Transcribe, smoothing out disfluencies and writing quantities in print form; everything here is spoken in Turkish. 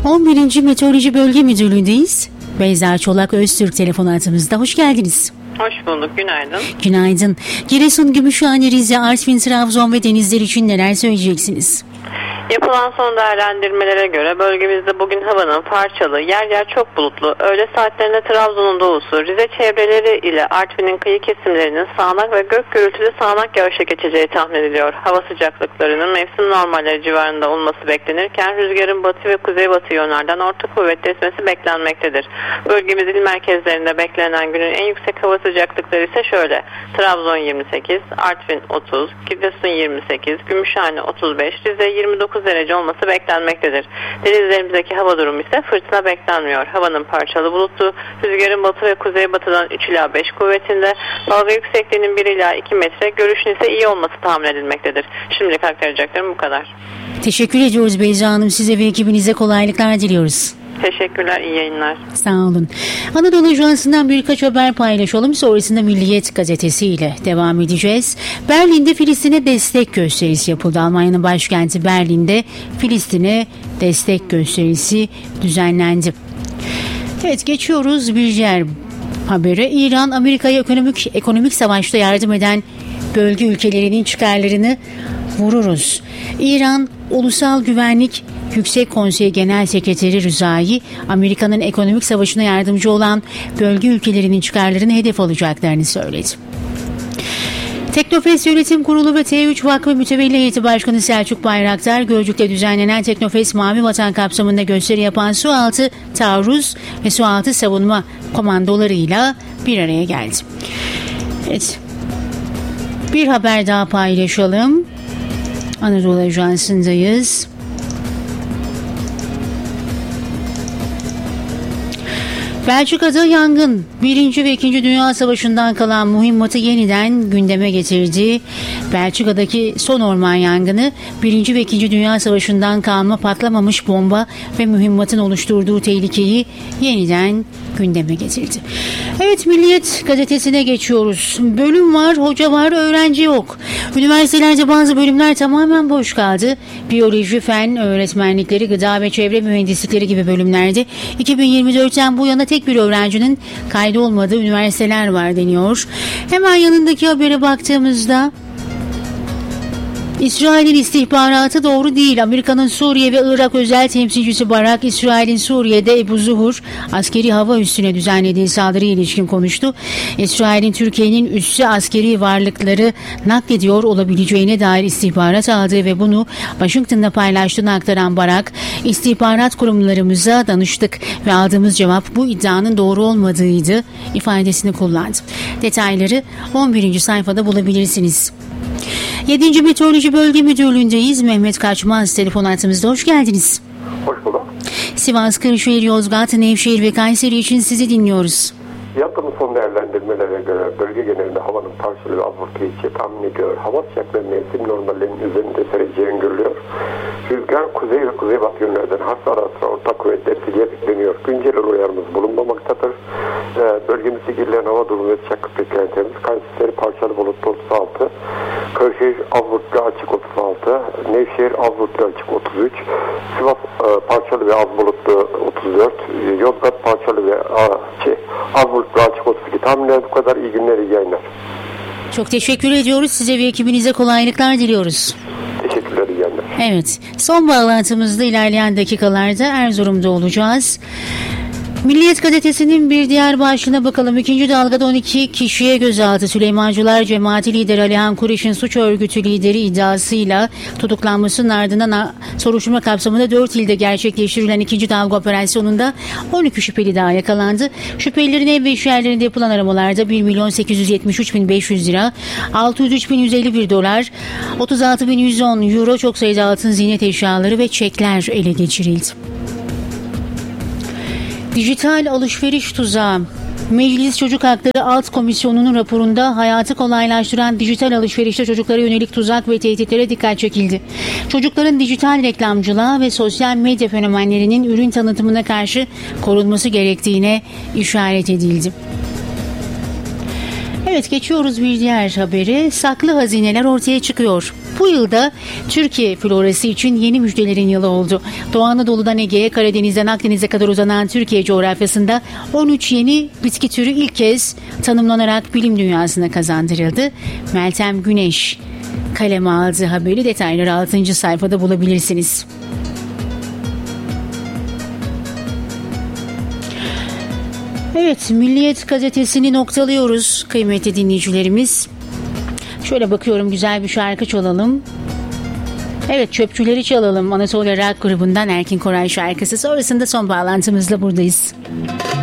11. Meteoroloji Bölge Müdürlüğü'ndeyiz. Beyza Çolak Öztürk telefon hattımızda. Hoş geldiniz. Hoş bulduk. Günaydın. Günaydın. Giresun, Gümüşhane, Rize, Artvin, Trabzon ve denizler için neler söyleyeceksiniz? Yapılan son değerlendirmelere göre bölgemizde bugün havanın parçalı, yer yer çok bulutlu, öğle saatlerinde Trabzon'un doğusu, Rize çevreleri ile Artvin'in kıyı kesimlerinin sağanak ve gök gürültülü sağanak yağışa geçeceği tahmin ediliyor. Hava sıcaklıklarının mevsim normalleri civarında olması beklenirken rüzgarın batı ve kuzeybatı yönlerden orta kuvvetli esmesi beklenmektedir. Bölgemizin il merkezlerinde beklenen günün en yüksek hava sıcaklıkları ise şöyle: Trabzon 28, Artvin 30, Giresun 28, Gümüşhane 35, Rize 29 derece olması beklenmektedir. Denizlerimizdeki hava durumu ise fırtına beklenmiyor. Havanın parçalı bulutlu, rüzgarın batı ve kuzeybatıdan 3 ila 5 kuvvetinde, dalga yüksekliğinin 1 ila 2 metre, görüşün ise iyi olması tahmin edilmektedir. Şimdilik aktaracaklarım bu kadar. Teşekkür ediyoruz Beyza Hanım. Size ve ekibinize kolaylıklar diliyoruz. Teşekkürler, iyi yayınlar. Sağ olun. Anadolu Ajansı'ndan birkaç haber paylaşalım. Sonrasında Milliyet Gazetesi ile devam edeceğiz. Berlin'de Filistin'e destek gösterisi yapıldı. Almanya'nın başkenti Berlin'de Filistin'e destek gösterisi düzenlendi. Evet, geçiyoruz bir diğer habere. İran, Amerika'ya ekonomik savaşta yardım eden bölge ülkelerinin çıkarlarını vururuz. İran Ulusal Güvenlik Yüksek Konseyi Genel Sekreteri Rızai, Amerika'nın ekonomik savaşına yardımcı olan bölge ülkelerinin çıkarlarını hedef alacaklarını söyledi. Teknofest Yönetim Kurulu ve T3 Vakfı Mütevelli Heyeti Başkanı Selçuk Bayraktar, Gölcük'te düzenlenen Teknofest Mavi Vatan kapsamında gösteri yapan sualtı taarruz ve sualtı savunma komandolarıyla bir araya geldi. Evet, bir haber daha paylaşalım. Anadolu Ajansı'ndayız. Belçika'da yangın 1. ve 2. Dünya Savaşı'ndan kalan mühimmatı yeniden gündeme getirdi. Belçika'daki son orman yangını 1. ve 2. Dünya Savaşı'ndan kalma patlamamış bomba ve mühimmatın oluşturduğu tehlikeyi yeniden gündeme getirdi. Evet, Milliyet Gazetesi'ne geçiyoruz. Bölüm var, hoca var, öğrenci yok. Üniversitelerde bazı bölümler tamamen boş kaldı. Biyoloji, fen öğretmenlikleri, gıda ve çevre mühendislikleri gibi bölümlerde 2024'ten bu yana tek bir öğrencinin kaydı olmadığı üniversiteler var deniyor. Hemen yanındaki habere baktığımızda İsrail'in istihbaratı doğru değil. Amerika'nın Suriye ve Irak özel temsilcisi Barak, İsrail'in Suriye'de Ebu Zuhur askeri hava üssüne düzenlediği saldırıya ilişkin konuştu. İsrail'in Türkiye'nin üssü askeri varlıkları naklediyor olabileceğine dair istihbarat aldığı ve bunu Washington'da paylaştığını aktaran Barak, istihbarat kurumlarımıza danıştık ve aldığımız cevap bu iddianın doğru olmadığıydı ifadesini kullandı. Detayları 11. sayfada bulabilirsiniz. 7. Meteoroloji Bölge Müdürlüğü'ndeyiz. Mehmet Kaçmaz telefon hattımızda. Hoş geldiniz. Hoş bulduk. Sivas, Kırşehir, Yozgat, Nevşehir ve Kayseri için sizi dinliyoruz. Yaptığımız son değerlendirmelere göre bölge genelinde havanın parçalı ve az bulut geçeceği tahmin ediyor. Hava sıcaklığı mevsim normallerinin üzerinde sereceği öngörülüyor. Rüzgar kuzey ve kuzeybatı yönlerden hafif ara sıra orta kuvvetli esiliğe bekleniyor. Güncel uyarımız bulunmamaktadır. Bölgemizde girilen hava durumu ve sıcaklık beklentilerimiz: Kayseri parçalı bulutlu 36, Kırşehir az bulutlu açık 36, Nevşehir az bulutlu açık 33, Sivas parçalı ve az bulutlu 34, Yozgat parçalı ve az bulutlu açık 32. Tahminler bu kadar. İyi günler, iyi yayınlar. Çok teşekkür ediyoruz. Size ve ekibinize kolaylıklar diliyoruz. Teşekkürler, iyi yayınlar. Evet, son bağlantımızda ilerleyen dakikalarda Erzurum'da olacağız. Milliyet Gazetesi'nin bir diğer başlığına bakalım. 2. dalgada 12 kişiye gözaltı. Süleymancılar Cemaati lideri Alihan Kuriş'in suç örgütü lideri iddiasıyla tutuklanmasının ardından soruşturma kapsamında 4 ilde gerçekleştirilen 2. dalga operasyonunda 12 şüpheli daha yakalandı. Şüphelilerin ev ve iş yerlerinde yapılan aramalarda 1.873.500 lira, 603.151 dolar, 36.110 euro, çok sayıda altın, ziynet eşyaları ve çekler ele geçirildi. Dijital alışveriş tuzağı. Meclis Çocuk Hakları Alt Komisyonu'nun raporunda hayatı kolaylaştıran dijital alışverişte çocuklara yönelik tuzak ve tehditlere dikkat çekildi. Çocukların dijital reklamcılığa ve sosyal medya fenomenlerinin ürün tanıtımına karşı korunması gerektiğine işaret edildi. Evet, geçiyoruz bir diğer habere. Saklı hazineler ortaya çıkıyor. Bu yılda Türkiye florası için yeni müjdelerin yılı oldu. Doğu Anadolu'dan Ege'ye, Karadeniz'den Akdeniz'e kadar uzanan Türkiye coğrafyasında 13 yeni bitki türü ilk kez tanımlanarak bilim dünyasına kazandırıldı. Meltem Güneş kaleme aldığı haberi, detayları 6. sayfada bulabilirsiniz. Evet, Milliyet gazetesini noktalıyoruz kıymetli dinleyicilerimiz. Şöyle bakıyorum, güzel bir şarkı çalalım. Evet, Çöpçüleri çalalım. Anatolia Rock grubundan Erkin Koray şarkısı. Sonrasında son bağlantımızla buradayız.